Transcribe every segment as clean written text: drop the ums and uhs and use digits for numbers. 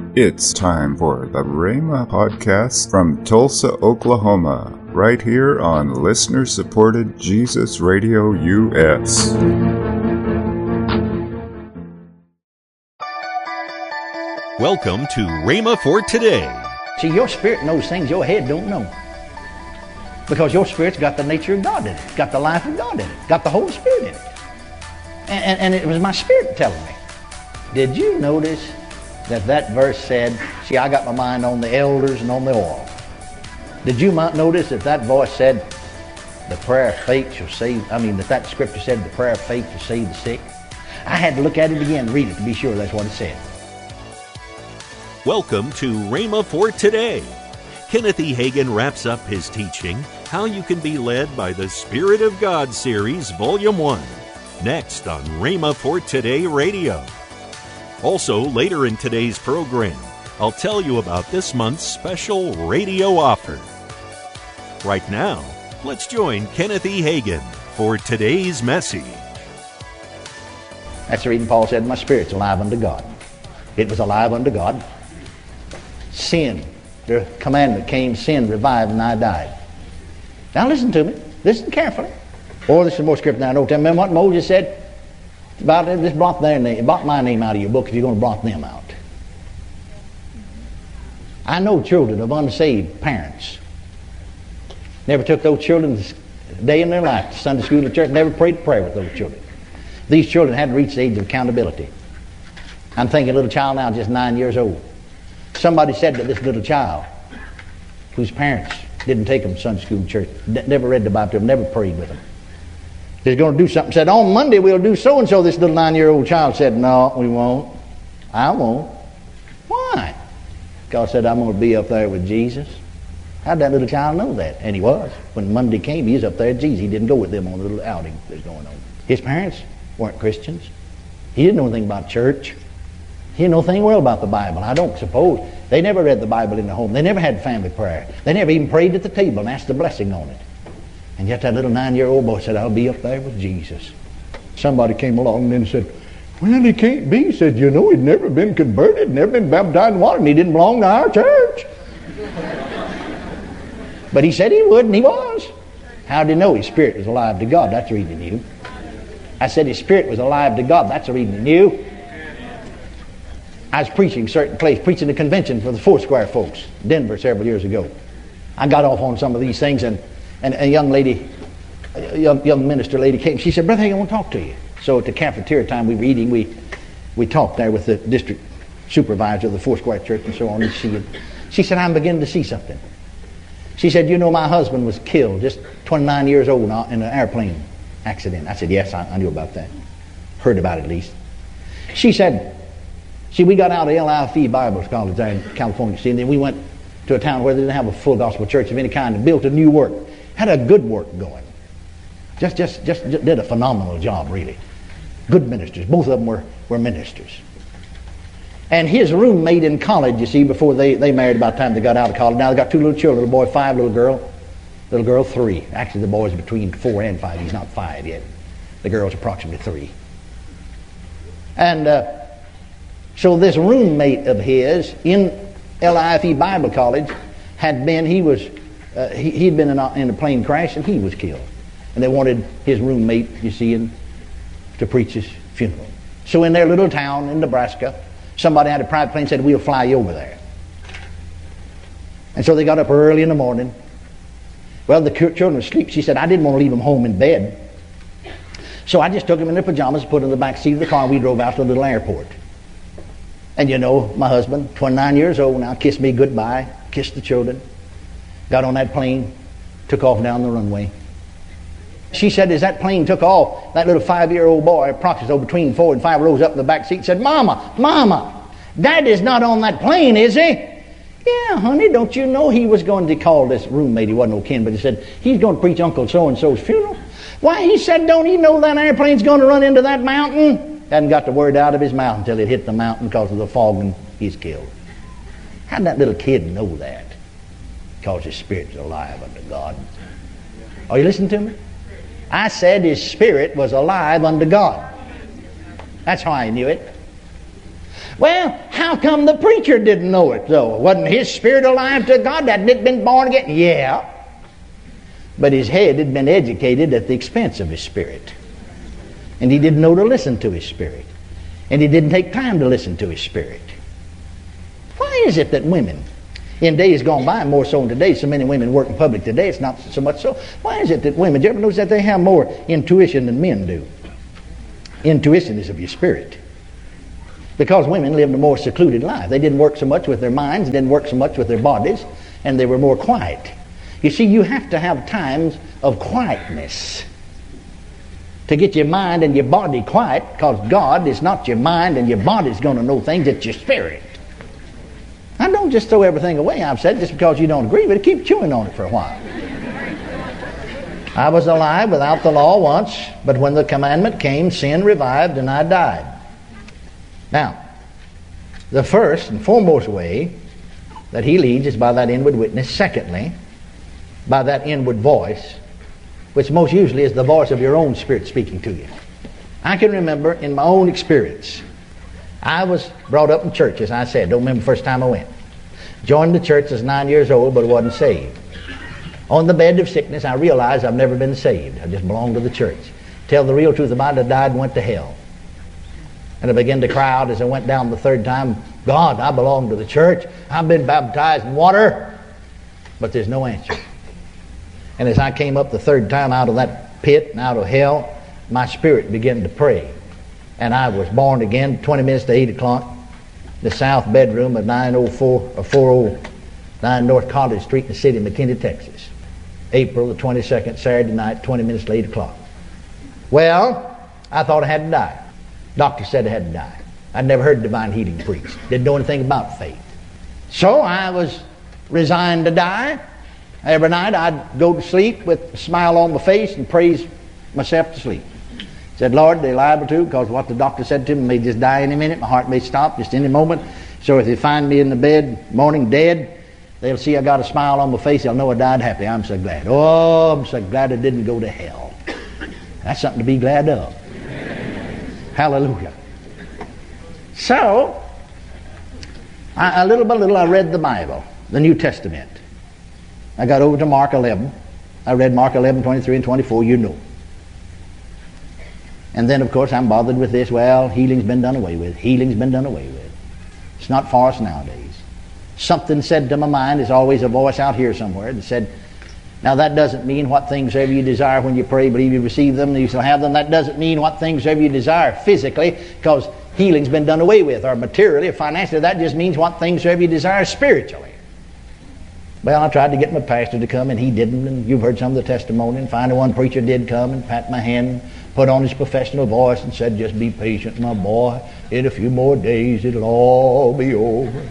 It's time for the Rhema Podcast from Tulsa, Oklahoma, right here on listener-supported Jesus Radio US. Welcome to Rhema for Today. See, your spirit knows things your head don't know. Because your spirit's got the nature of God in it. It's got the life of God in it. It's got the Holy Spirit in it. And it was my spirit telling me. Did you notice that verse said, see, I got my mind on the elders and on the oil. Did you notice that voice said, the prayer of faith shall save, that scripture said the prayer of faith shall save the sick? I had to look at it again and read it to be sure that's what it said. Welcome to Rhema for Today. Kenneth E. Hagin wraps up his teaching, How You Can Be Led by the Spirit of God series, Volume 1, next on Rhema for Today Radio. Also, later in today's program, I'll tell you about this month's special radio offer. Right now, let's join Kenneth E. Hagin for today's message. That's the reason Paul said, my spirit's alive unto God. It was alive unto God. Sin, the commandment came, sin revived, and I died. Now listen to me. Listen carefully. Or this is more scripture now. Don't tell me. Remember what Moses said? About it, just blot my name out of your book if you're going to blot them out. I know children of unsaved parents. Never took those children a day in their life to Sunday school or church. Never prayed a prayer with those children. These children had to reach the age of accountability. I'm thinking a little child now, just 9 years old. Somebody said to this little child, whose parents didn't take them to Sunday school church, never read the Bible to them, never prayed with them. They're going to do something. Said, on Monday we'll do so-and-so. This little 9-year-old child said, no, we won't. I won't. Why? God said, I'm going to be up there with Jesus. How'd that little child know that? And he was. When Monday came, he was up there with Jesus. He didn't go with them on the little outing that was going on. His parents weren't Christians. He didn't know anything about church. He didn't know anything well about the Bible. I don't suppose. They never read the Bible in the home. They never had family prayer. They never even prayed at the table and asked the blessing on it. And yet that little 9-year-old boy said, I'll be up there with Jesus. Somebody came along and then said, well, he can't be. He said, you know, he'd never been converted, never been baptized in water, and he didn't belong to our church. But he said he would, and he was. How did he know his spirit was alive to God? That's the reason he knew. I said his spirit was alive to God. That's the reason he knew. I was preaching a certain place, preaching a convention for the Foursquare folks, Denver, several years ago. I got off on some of these things, and a young lady, a young minister lady came. She said, Brother Hagin, I want to talk to you. So at the cafeteria time we were eating, we talked there with the district supervisor of the Foursquare Church and so on. And she said, I'm beginning to see something. She said, you know, my husband was killed, just 29 years old, in an airplane accident. I said, yes, I knew about that. Heard about it at least. She said, see, we got out of LIFE Bible College there in California, see, and then we went to a town where they didn't have a full gospel church of any kind and built a new work. Had a good work going. Just did a phenomenal job, really. Good ministers. Both of them were ministers. And his roommate in college, you see, before they married about the time they got out of college. Now they got 2 little children, little boy 5, little girl 3. Actually, the boy's between 4 and 5. He's not 5 yet. The girl's approximately 3. And so this roommate of his in LIFE Bible College had been, he'd been in a plane crash and he was killed. And they wanted his roommate, you see, to preach his funeral. So in their little town in Nebraska, somebody had a private plane and said, we'll fly you over there. And so they got up early in the morning. Well, the children were asleep. She said, I didn't want to leave them home in bed. So I just took them in their pajamas, put them in the back seat of the car, and we drove out to the little airport. And you know, my husband, 29 years old now, kissed me goodbye, kissed the children, got on that plane, took off down the runway. She said, as that plane took off, that little 5-year-old boy, approximately between 4 and 5, rose up in the back seat and said, Mama, Daddy's not on that plane, is he? Yeah, honey, don't you know he was going to call this roommate, he wasn't no kin, but he said, he's going to preach Uncle So-and-so's funeral. Why, he said, don't he know that airplane's going to run into that mountain? Hadn't got the word out of his mouth until it hit the mountain because of the fog and he's killed. How'd that little kid know that? Because his spirit's alive unto God. Are you listening to me? I said his spirit was alive unto God. That's how I knew it. Well, how How come the preacher didn't know it, though? Wasn't his spirit alive to God? Hadn't it been born again? Yeah. But his head had been educated at the expense of his spirit. And he didn't know to listen to his spirit. And he didn't take time to listen to his spirit. Why is it that women, in days gone by, more so than today, so many women work in public today, it's not so much so. Why is it that women, do you ever notice that they have more intuition than men do? Intuition is of your spirit. Because women lived a more secluded life. They didn't work so much with their minds, didn't work so much with their bodies, and they were more quiet. You see, you have to have times of quietness to get your mind and your body quiet, because God is not your mind and your body's going to know things, it's your spirit. Now don't just throw everything away I've said just because you don't agree with it. Keep chewing on it for a while. I was alive without the law once, but when the commandment came, sin revived and I died. Now, the first and foremost way that he leads is by that inward witness. Secondly, by that inward voice, which most usually is the voice of your own spirit speaking to you. I can remember in my own experience, I was brought up in church, as I said. Don't remember the first time I went. Joined the church as 9 years old, but wasn't saved. On the bed of sickness, I realized I've never been saved. I just belonged to the church. Tell the real truth about it, I died and went to hell. And I began to cry out as I went down the third time, God, I belong to the church. I've been baptized in water. But there's no answer. And as I came up the third time out of that pit and out of hell, my spirit began to pray. And I was born again 20 minutes to 8 o'clock. The south bedroom of 409 North College Street in the city of McKinney, Texas. April the 22nd, Saturday night, 20 minutes to 8 o'clock. Well, I thought I had to die. Doctor said I had to die. I'd never heard divine healing preached. Didn't know anything about faith. So I was resigned to die. Every night I'd go to sleep with a smile on my face and praise myself to sleep. Said, Lord, they're liable to, because what the doctor said to me may just die any minute. My heart may stop just any moment. So if they find me in the bed, morning dead, they'll see I got a smile on my face. They'll know I died happy. I'm so glad. Oh, I'm so glad I didn't go to hell. That's something to be glad of. Hallelujah. So, little by little, I read the Bible, the New Testament. I got over to Mark 11. I read Mark 11, 23 and 24, you know. And then, of course, I'm bothered with this. Well, healing's been done away with. Healing's been done away with. It's not for us nowadays. Something said to my mind, there's always a voice out here somewhere that said, now that doesn't mean what things ever you desire when you pray, believe you receive them, and you shall have them. That doesn't mean what things ever you desire physically, because healing's been done away with, or materially, or financially. That just means what things ever you desire spiritually. Well, I tried to get my pastor to come, and he didn't, and you've heard some of the testimony, and finally one preacher did come and pat my hand, put on his professional voice and said, just be patient, my boy. In a few more days, it'll all be over.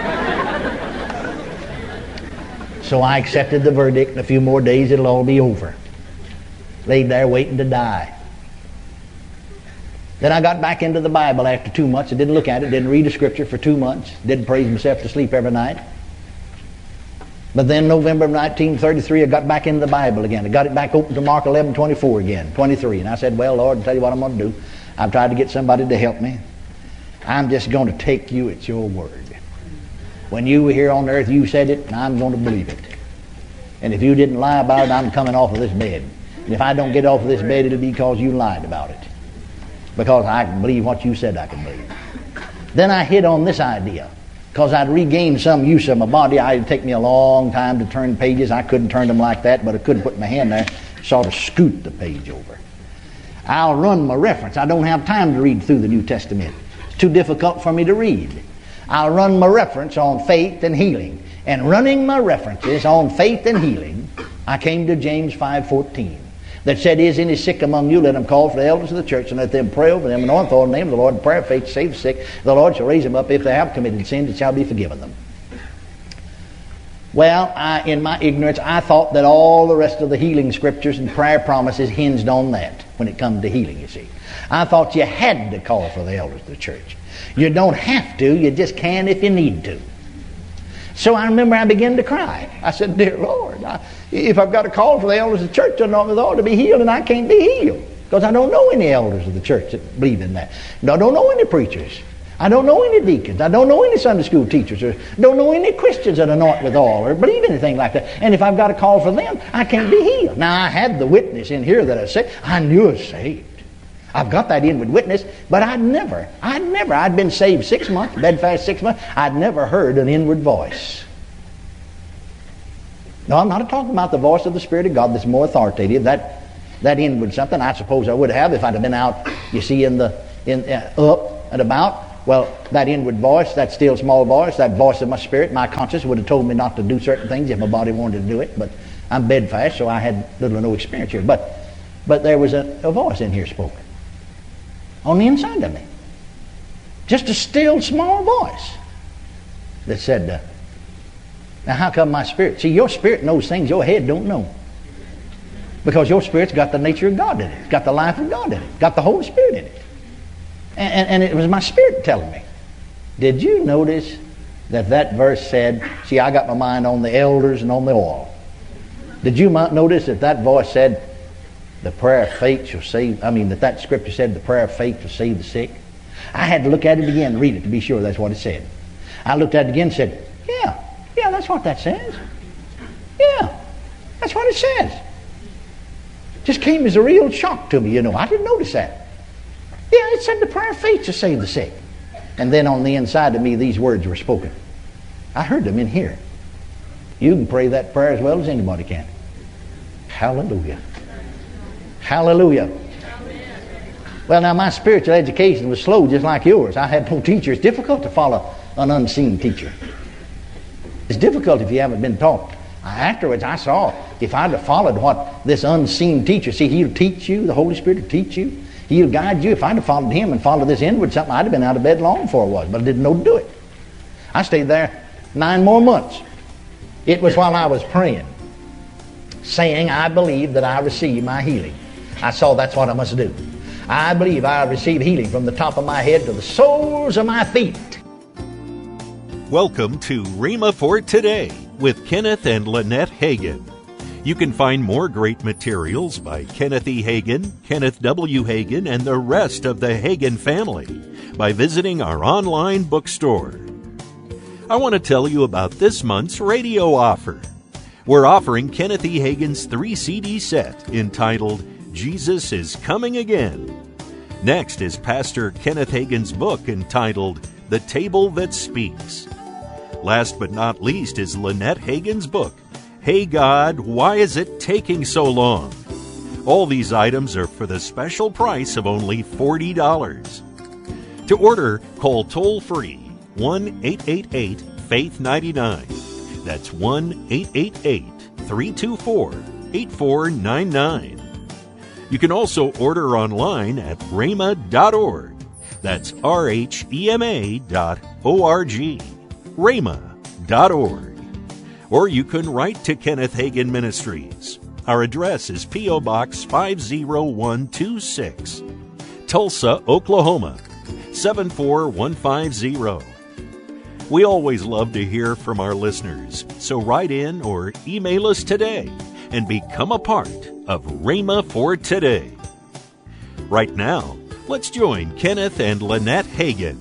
So I accepted the verdict. In a few more days, it'll all be over. Laid there waiting to die. Then I got back into the Bible after 2 months. I didn't look at it, didn't read the scripture for 2 months. Didn't praise myself to sleep every night. But then November of 1933, I got back into the Bible again. I got it back open to Mark 11, 24 again, 23. And I said, well, Lord, I'll tell you what I'm going to do. I've tried to get somebody to help me. I'm just going to take you at your word. When you were here on earth, you said it, and I'm going to believe it. And if you didn't lie about it, I'm coming off of this bed. And if I don't get off of this bed, it'll be because you lied about it. Because I can believe what you said I can believe. Then I hit on this idea. Because I'd regained some use of my body. It'd take me a long time to turn pages. I couldn't turn them like that, but I couldn't put my hand there, sort of scoot the page over. I'll run my reference. I don't have time to read through the New Testament. It's too difficult for me to read. I'll run my reference on faith and healing. And running my references on faith and healing, I came to James 5:14. That said, is any sick among you, let him call for the elders of the church, and let them pray over them, and anoint them in the name of the Lord, and prayer of faith to save the sick. The Lord shall raise them up. If they have committed sins, it shall be forgiven them. Well, in my ignorance, I thought that all the rest of the healing scriptures and prayer promises hinged on that when it comes to healing, you see. I thought you had to call for the elders of the church. You don't have to, you just can if you need to. So I remember I began to cry. I said, dear Lord, if I've got to call for the elders of the church, I know they ought to be healed, and I can't be healed. Because I don't know any elders of the church that believe in that. And I don't know any preachers. I don't know any deacons. I don't know any Sunday school teachers. Or don't know any Christians that anoint with oil or believe anything like that. And if I've got a call for them, I can't be healed. Now, I had the witness in here that I said, I knew I was saved. I've got that inward witness, but I'd been saved 6 months, bedfast 6 months. I'd never heard an inward voice. No, I'm not talking about the voice of the Spirit of God that's more authoritative. That inward something, I suppose I would have if I'd have been out, you see, up and about. Well, that inward voice, that still small voice, that voice of my spirit, my conscience would have told me not to do certain things if my body wanted to do it. But I'm bedfast, so I had little or no experience here. But there was a voice in here spoken on the inside of me. Just a still small voice that said, now how come my spirit? See, your spirit knows things your head don't know. Because your spirit's got the nature of God in it. It's got the life of God in it. It's got the Holy Spirit in it. And it was my spirit telling me. Did you notice that verse said, see, I got my mind on the elders and on the oil. Did you notice that voice said, the prayer of faith shall save, that scripture said the prayer of faith shall save the sick? I had to look at it again and read it to be sure that's what it said. I looked at it again and said, yeah, that's what that says. Yeah, that's what it says. Just came as a real shock to me, I didn't notice that. Yeah, it said the prayer of faith to save the sick. And then on the inside of me, these words were spoken. I heard them in here. You can pray that prayer as well as anybody can. Hallelujah. Hallelujah. Well, now my spiritual education was slow just like yours. I had no teacher. It's difficult to follow an unseen teacher. It's difficult if you haven't been taught. Afterwards, I saw if I'd have followed what this unseen teacher, see, he'll teach you, the Holy Spirit will teach you. He'll guide you. If I'd have followed him and followed this inward something, I'd have been out of bed long before I was, but I didn't know to do it. I stayed there 9 more months. It was while I was praying, saying, I believe that I receive my healing. I saw that's what I must do. I believe I receive healing from the top of my head to the soles of my feet. Welcome to Rhema for Today with Kenneth and Lynette Hagin. You can find more great materials by Kenneth E. Hagin, Kenneth W. Hagin, and the rest of the Hagin family by visiting our online bookstore. I want to tell you about this month's radio offer. We're offering Kenneth E. Hagin's 3-CD set entitled Jesus is Coming Again. Next is Pastor Kenneth Hagin's book entitled The Table That Speaks. Last but not least is Lynette Hagin's book, Hey God, Why Is It Taking So Long? All these items are for the special price of only $40. To order, call toll-free 1-888-FAITH-99. That's 1-888-324-8499. You can also order online at rhema.org. That's rhema.org. rhema.org. Or you can write to Kenneth Hagin Ministries. Our address is P.O. Box 50126, Tulsa, Oklahoma 74150. We always love to hear from our listeners, so write in or email us today and become a part of Rhema for Today. Right now, let's join Kenneth and Lynette Hagin.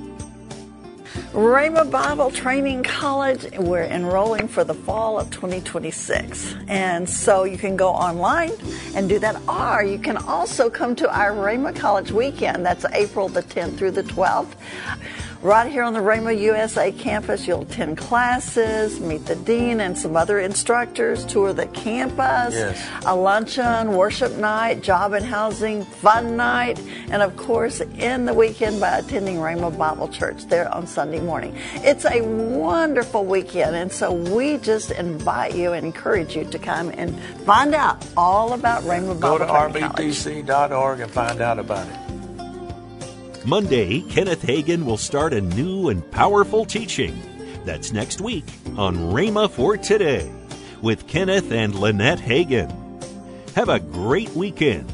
Rhema Bible Training College, we're enrolling for the fall of 2026. And so you can go online and do that. Or you can also come to our Rhema College weekend. That's April the 10th through the 12th. Right here on the Rhema USA campus, you'll attend classes, meet the dean and some other instructors, tour the campus, a luncheon, worship night, job and housing, fun night, and of course, end the weekend by attending Rhema Bible Church there on Sunday morning. It's a wonderful weekend, and so we just invite you and encourage you to come and find out all about Rhema Bible Training College. Go to rbtc.org and find out about it. Monday, Kenneth Hagin will start a new and powerful teaching. That's next week on Rhema for Today with Kenneth and Lynette Hagin. Have a great weekend.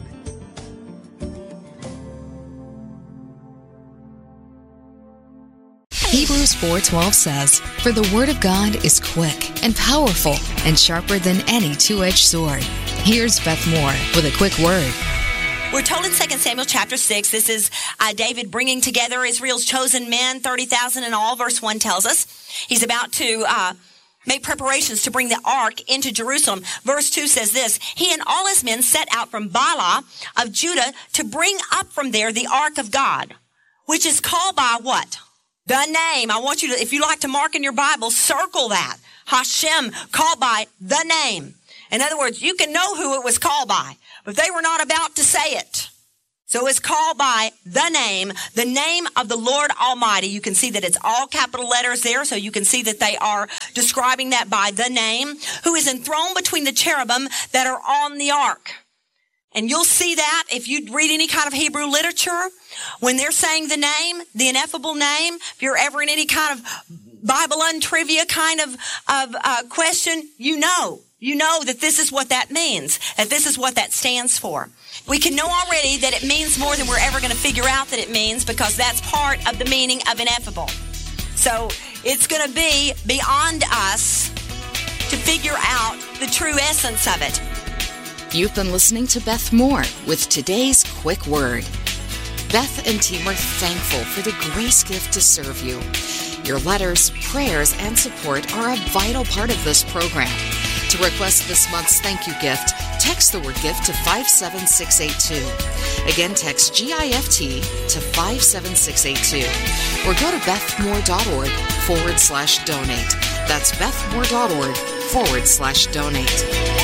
Hebrews 4:12 says, "For the word of God is quick and powerful and sharper than any two-edged sword." Here's Beth Moore with a quick word. We're told in 2 Samuel chapter 6, this is David bringing together Israel's chosen men, 30,000 in all. Verse 1 tells us he's about to make preparations to bring the ark into Jerusalem. Verse 2 says this, he and all his men set out from Baalah of Judah to bring up from there the ark of God, which is called by what? The name. I want you to, if you like to mark in your Bible, circle that. Hashem, called by the name. In other words, you can know who it was called by, but they were not about to say it. So it's called by the name of the Lord Almighty. You can see that it's all capital letters there, so you can see that they are describing that by the name, who is enthroned between the cherubim that are on the ark. And you'll see that if you read any kind of Hebrew literature, when they're saying the name, the ineffable name, if you're ever in any kind of Bible untrivia kind of question, you know that this is what that means, that this is what that stands for. We can know already that it means more than we're ever going to figure out that it means, because that's part of the meaning of ineffable. So it's going to be beyond us to figure out the true essence of it. You've been listening to Beth Moore with today's quick word. Beth and team are thankful for the grace gift to serve you. Your letters, prayers, and support are a vital part of this program. To request this month's thank you gift, text the word gift to 57682. Again, text GIFT to 57682. Or go to bethmoore.org/donate. That's bethmoore.org/donate.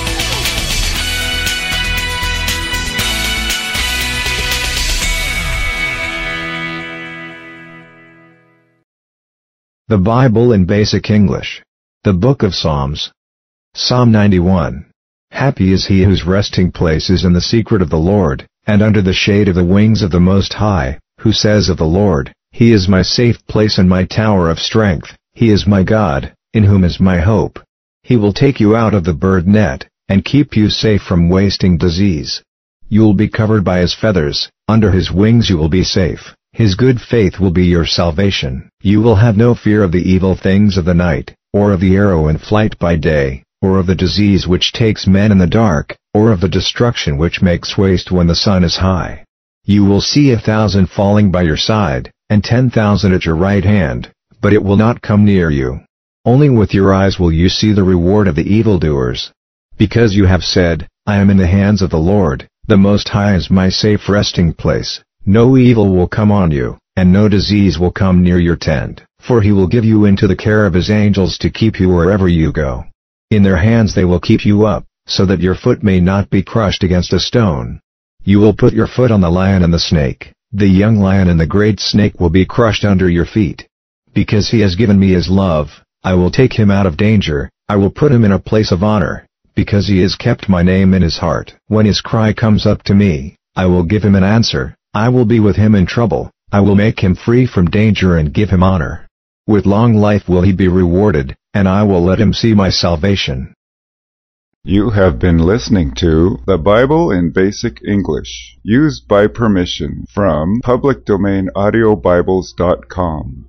The Bible in Basic English. The Book of Psalms. Psalm 91. Happy is he whose resting place is in the secret of the Lord, and under the shade of the wings of the Most High, who says of the Lord, He is my safe place and my tower of strength, He is my God, in whom is my hope. He will take you out of the bird net, and keep you safe from wasting disease. You will be covered by His feathers, under His wings you will be safe. His good faith will be your salvation. You will have no fear of the evil things of the night, or of the arrow in flight by day, or of the disease which takes men in the dark, or of the destruction which makes waste when the sun is high. You will see 1,000 falling by your side, and 10,000 at your right hand, but it will not come near you. Only with your eyes will you see the reward of the evildoers. Because you have said, I am in the hands of the Lord, the Most High is my safe resting place. No evil will come on you, and no disease will come near your tent, for He will give you into the care of His angels to keep you wherever you go. In their hands they will keep you up, so that your foot may not be crushed against a stone. You will put your foot on the lion and the snake, the young lion and the great snake will be crushed under your feet. Because He has given me His love, I will take him out of danger, I will put him in a place of honor, because he has kept my name in his heart. When his cry comes up to me, I will give him an answer. I will be with him in trouble, I will make him free from danger and give him honor. With long life will he be rewarded, and I will let him see my salvation. You have been listening to The Bible in Basic English, used by permission from publicdomainaudiobibles.com.